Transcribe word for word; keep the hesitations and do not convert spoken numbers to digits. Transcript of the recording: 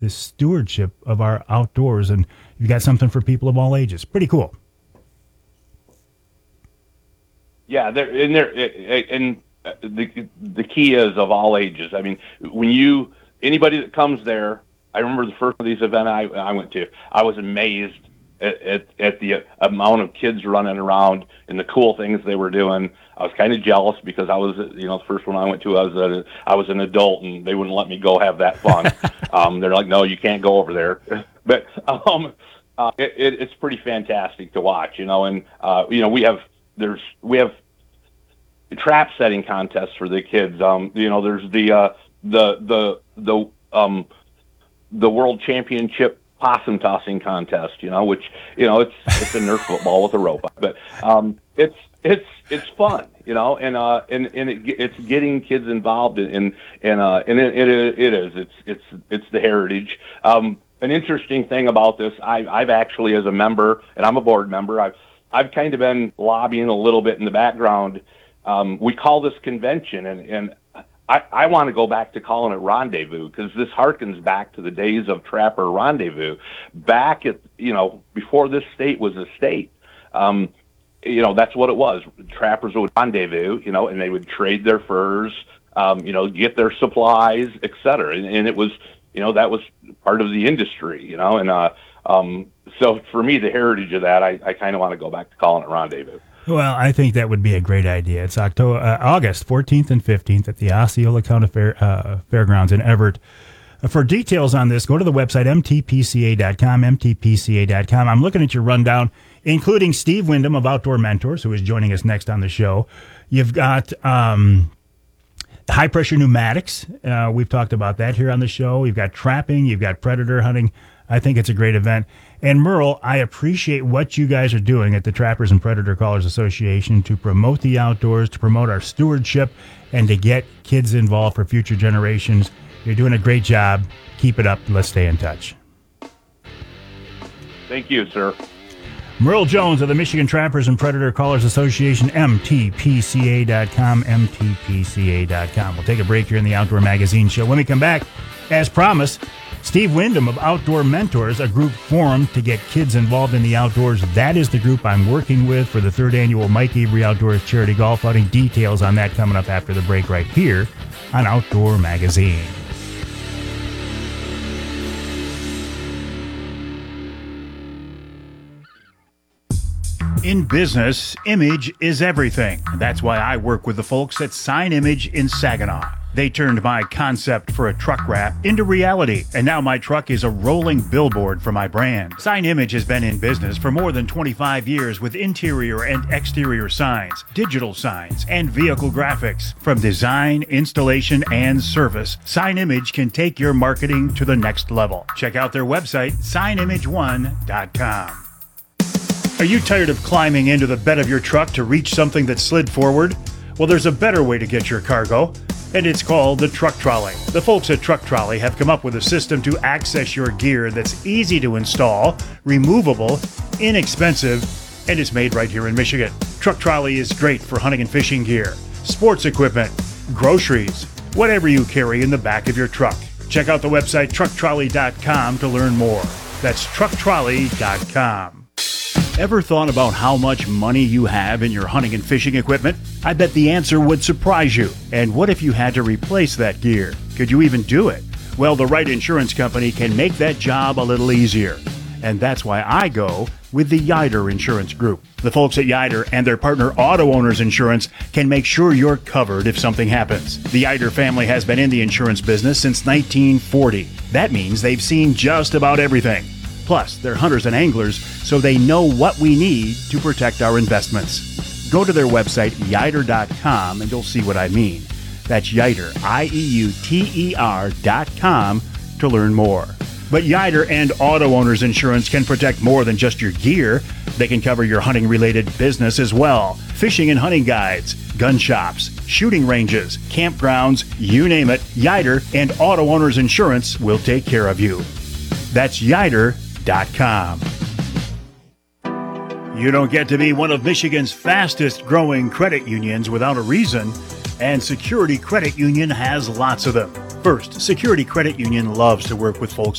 this stewardship of our outdoors, and you've got something for people of all ages. Pretty cool. Yeah, they're in there, and the the key is of all ages. I mean, when you anybody that comes there, I remember the first of these events I, I went to, I was amazed at, at, at the amount of kids running around and the cool things they were doing. I was kind of jealous because I was, you know, the first one I went to, I was a, I was an adult and they wouldn't let me go have that fun. um, they're like, no, you can't go over there. But um, uh, it, it, it's pretty fantastic to watch, you know. And uh, you know, we have there's we have trap setting contests for the kids. Um, you know, there's the uh, the the the um, the world championship possum tossing contest, you know, which, you know, it's it's a Nerf football with a rope, but um, it's it's it's fun, you know, and uh, and and it, it's getting kids involved in in and uh, and it, it it is it's it's it's the heritage. Um, an interesting thing about this, I, I've actually, as a member, and I'm a board member, I've I've kind of been lobbying a little bit in the background. Um, we call this convention, and and. I, I want to go back to calling it rendezvous because this harkens back to the days of Trapper Rendezvous. Back at, you know, before this state was a state, um, you know, that's what it was. Trappers would rendezvous, you know, and they would trade their furs, um, you know, get their supplies, et cetera. And, and it was, you know, that was part of the industry, you know, and uh, um, so for me, the heritage of that, I, I kind of want to go back to calling it rendezvous. Well, I think that would be a great idea. It's October, uh, August fourteenth and fifteenth at the Osceola County Fair, uh, Fairgrounds in Everett. Uh, for details on this, go to the website m t p c a dot com, m t p c a dot com. I'm looking at your rundown, including Steve Wyndham of Outdoor Mentors, who is joining us next on the show. You've got um, high-pressure pneumatics. Uh, we've talked about that here on the show. We've got trapping. You've got predator hunting. I think it's a great event. And Merle, I appreciate what you guys are doing at the Trappers and Predator Callers Association to promote the outdoors, to promote our stewardship, and to get kids involved for future generations. You're doing a great job. Keep it up. Let's stay in touch. Thank you, sir. Merle Jones of the Michigan Trappers and Predator Callers Association, m t p c a dot com, m t p c a dot com. We'll take a break here in the Outdoor Magazine Show. When we come back, as promised, Steve Wyndham of Outdoor Mentors, a group formed to get kids involved in the outdoors. That is the group I'm working with for the third annual Mike Avery Outdoors Charity Golf Outing. Details on that coming up after the break right here on Outdoor Magazine. In business, image is everything. That's why I work with the folks at Sign Image in Saginaw. They turned my concept for a truck wrap into reality, and now my truck is a rolling billboard for my brand. Sign Image has been in business for more than twenty-five years with interior and exterior signs, digital signs, and vehicle graphics. From design, installation, and service, Sign Image can take your marketing to the next level. Check out their website, sign image one dot com. Are you tired of climbing into the bed of your truck to reach something that slid forward? Well, there's a better way to get your cargo, and it's called the Truck Trolley. The folks at Truck Trolley have come up with a system to access your gear that's easy to install, removable, inexpensive, and it's made right here in Michigan. Truck Trolley is great for hunting and fishing gear, sports equipment, groceries, whatever you carry in the back of your truck. Check out the website truck trolley dot com to learn more. That's truck trolley dot com. Ever thought about how much money you have in your hunting and fishing equipment? I bet the answer would surprise you. And what if you had to replace that gear? Could you even do it? Well, the right insurance company can make that job a little easier. And that's why I go with the Yider Insurance Group. The folks at Yider and their partner Auto Owners Insurance can make sure you're covered if something happens. The Yider family has been in the insurance business since nineteen forty. That means they've seen just about everything. Plus, they're hunters and anglers, so they know what we need to protect our investments. Go to their website, yider dot com, and you'll see what I mean. That's Yider, I E U T E R dot com, to learn more. But Yider and Auto Owners Insurance can protect more than just your gear. They can cover your hunting-related business as well. Fishing and hunting guides, gun shops, shooting ranges, campgrounds, you name it, Yider and Auto Owners Insurance will take care of you. That's yider dot com. You don't get to be one of Michigan's fastest growing credit unions without a reason, and Security Credit Union has lots of them. First, Security Credit Union loves to work with folks